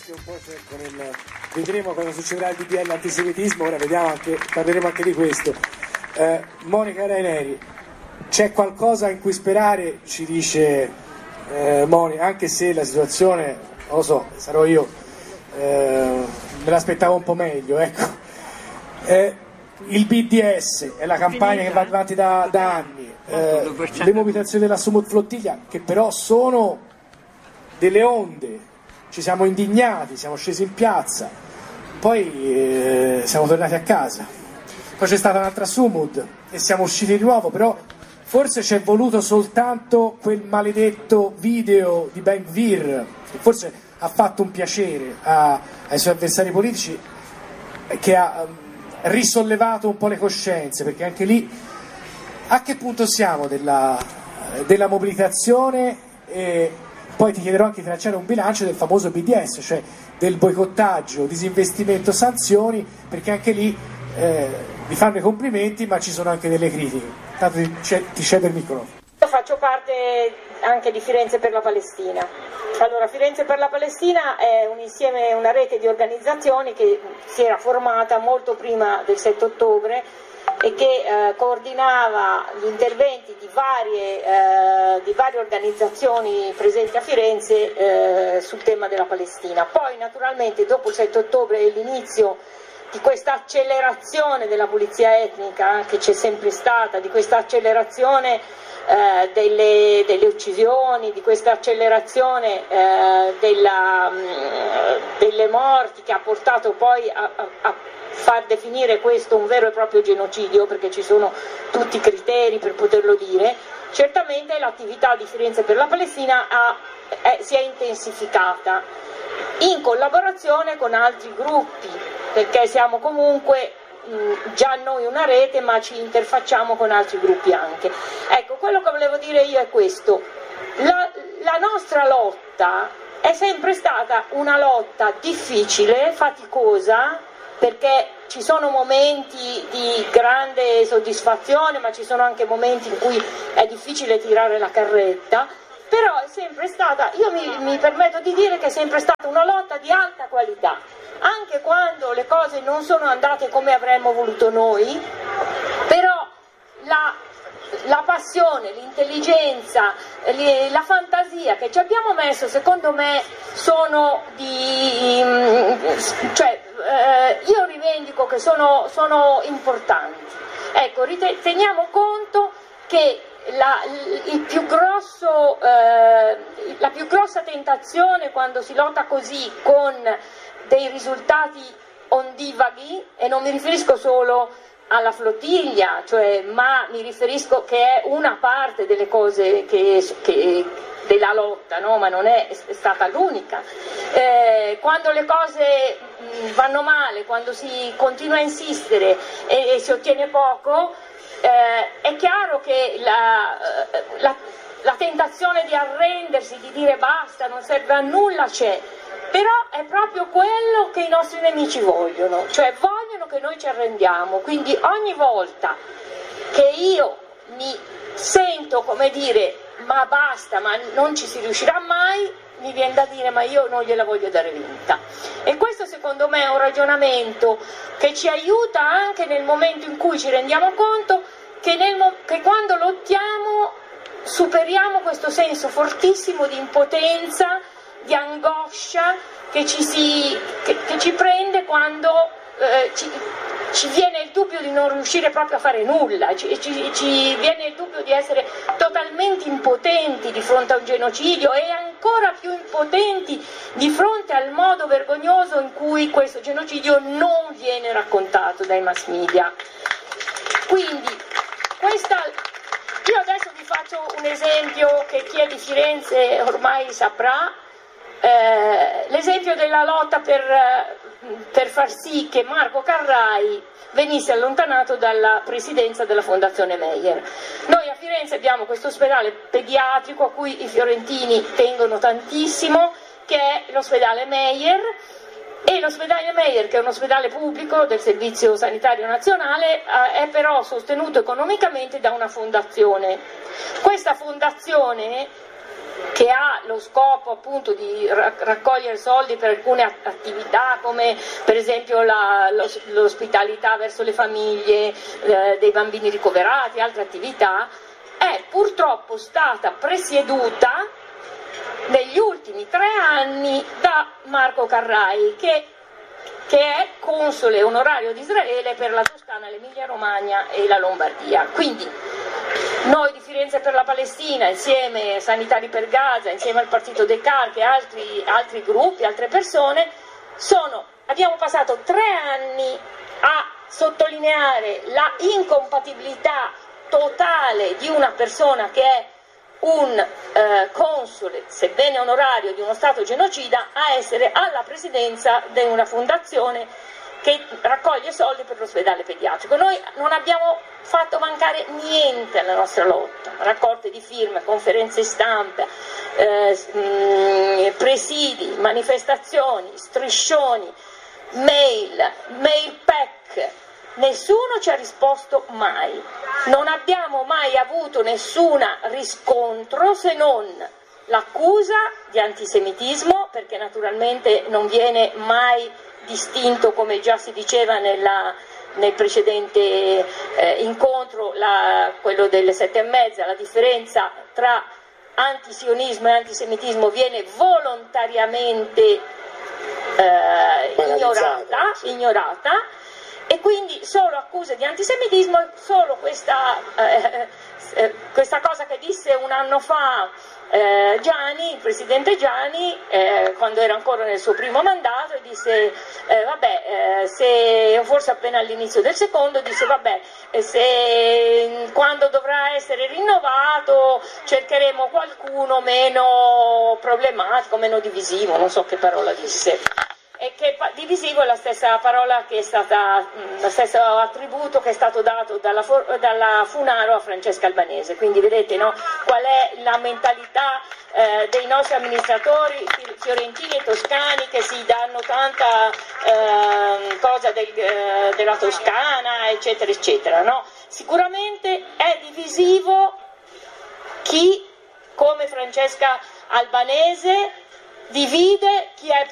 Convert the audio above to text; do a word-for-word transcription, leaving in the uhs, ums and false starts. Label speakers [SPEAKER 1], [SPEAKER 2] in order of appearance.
[SPEAKER 1] anche un po' con il, vedremo cosa succederà al D D L antisemitismo, ora vediamo anche, parleremo anche di questo. Eh, Monica Raineri, c'è qualcosa in cui sperare, ci dice eh, Monica, anche se la situazione, non lo so, sarò io, eh, me l'aspettavo un po' meglio, ecco. Eh, il B D S è la campagna che va avanti da, da anni, eh, le mobilitazioni della Sumut Flottiglia, che però sono delle onde, ci siamo indignati, siamo scesi in piazza, poi eh, siamo tornati a casa, poi c'è stata un'altra Sumut e siamo usciti di nuovo, però forse ci è voluto soltanto quel maledetto video di Ben Gvir, che forse ha fatto un piacere a, ai suoi avversari politici, che ha um, risollevato un po' le coscienze, perché anche lì a che punto siamo della, della mobilitazione? E poi ti chiederò anche di tracciare un bilancio del famoso B D S, cioè del boicottaggio, disinvestimento, sanzioni, perché anche lì eh, vi fanno i complimenti ma ci sono anche delle critiche. Tanto ti, ti cedo il microfono.
[SPEAKER 2] Io faccio parte anche di Firenze per la Palestina. Allora, Firenze per la Palestina è un insieme, una rete di organizzazioni che si era formata molto prima del sette ottobre e che eh, coordinava gli interventi di varie, eh, di varie organizzazioni presenti a Firenze eh, sul tema della Palestina. Poi naturalmente dopo il sette ottobre e l'inizio di questa accelerazione della pulizia etnica che c'è sempre stata, di questa accelerazione eh, delle, delle uccisioni, di questa accelerazione eh, della, mh, delle morti, che ha portato poi a, a, a far definire questo un vero e proprio genocidio, perché ci sono tutti i criteri per poterlo dire. Certamente l'attività di Firenze per la Palestina ha, è, si è intensificata in collaborazione con altri gruppi, perché siamo comunque mh, già noi una rete, ma ci interfacciamo con altri gruppi anche. Ecco, quello che volevo dire io è questo: la, la nostra lotta è sempre stata una lotta difficile, faticosa, perché ci sono momenti di grande soddisfazione, ma ci sono anche momenti in cui è difficile tirare la carretta, però è sempre stata, io mi, mi permetto di dire che è sempre stata una lotta di alta qualità, anche quando le cose non sono andate come avremmo voluto noi, però la, la passione, l'intelligenza, la fantasia che ci abbiamo messo, secondo me, sono di, cioè, eh, io rivendico che sono, sono importanti. Ecco, teniamo conto che la, il più grosso, eh, la più grossa tentazione quando si lotta così, con dei risultati ondivaghi, e non mi riferisco solo alla flottiglia, cioè, ma mi riferisco che è una parte delle cose che, che, della lotta, no? Ma non è, è stata l'unica. Eh, quando le cose vanno male, quando si continua a insistere e, e si ottiene poco, eh, è chiaro che la, la, la tentazione di arrendersi, di dire basta, non serve a nulla, c'è. Però è proprio quello che i nostri nemici vogliono, cioè vogliono che noi ci arrendiamo, quindi ogni volta che io mi sento, come dire, ma basta, ma non ci si riuscirà mai, mi viene da dire ma io non gliela voglio dare vinta. E questo secondo me è un ragionamento che ci aiuta anche nel momento in cui ci rendiamo conto che, nel, che quando lottiamo superiamo questo senso fortissimo di impotenza, di angoscia che ci, si, che, che ci prende quando eh, ci, ci viene il dubbio di non riuscire proprio a fare nulla, ci, ci, ci viene il dubbio di essere totalmente impotenti di fronte a un genocidio e ancora più impotenti di fronte al modo vergognoso in cui questo genocidio non viene raccontato dai mass media. Quindi questa, io adesso vi faccio un esempio che chi è di Firenze ormai saprà. Eh, l'esempio della lotta per, per far sì che Marco Carrai venisse allontanato dalla presidenza della Fondazione Meyer. Noi a Firenze abbiamo questo ospedale pediatrico a cui i fiorentini tengono tantissimo, che è l'ospedale Meyer, e l'ospedale Meyer, che è un ospedale pubblico del Servizio Sanitario Nazionale, eh, è però sostenuto economicamente da una fondazione. Questa fondazione che ha lo scopo appunto di raccogliere soldi per alcune attività come per esempio la, l'ospitalità verso le famiglie eh, dei bambini ricoverati, altre attività, è purtroppo stata presieduta negli ultimi tre anni da Marco Carrai, che, che è console onorario di Israele per la Toscana, l'Emilia Romagna e la Lombardia. Quindi noi di Firenze per la Palestina, insieme a Sanitari per Gaza, insieme al partito Descartes e altri, altri gruppi, altre persone, sono, abbiamo passato tre anni a sottolineare la incompatibilità totale di una persona che è un eh, console, sebbene onorario, di uno Stato genocida, a essere alla presidenza di una fondazione che raccoglie soldi per l'ospedale pediatrico. Noi non abbiamo fatto mancare niente alla nostra lotta, raccolte di firme, conferenze stampa, eh, presidi, manifestazioni, striscioni, mail, mail pack. Nessuno ci ha risposto mai, non abbiamo mai avuto nessun riscontro se non l'accusa di antisemitismo, perché naturalmente non viene mai distinto, come già si diceva nella, nel precedente eh, incontro, la, quello delle sette e mezza, la differenza tra antisionismo e antisemitismo viene volontariamente eh, ignorata, ignorata. E quindi solo accuse di antisemitismo e solo questa, eh, eh, questa cosa che disse un anno fa eh, Gianni, il presidente Gianni, eh, quando era ancora nel suo primo mandato, e disse eh, vabbè, eh, se, forse appena all'inizio del secondo, disse vabbè, eh, se quando dovrà essere rinnovato cercheremo qualcuno meno problematico, meno divisivo, non so che parola disse. E che divisivo è la stessa parola che è stata, lo stesso attributo che è stato dato dalla, dalla Funaro a Francesca Albanese. Quindi vedete, no, qual è la mentalità eh, dei nostri amministratori fiorentini e toscani, che si danno tanta eh, cosa del, eh, della Toscana, eccetera eccetera, no? Sicuramente è divisivo chi, come Francesca Albanese, divide chi è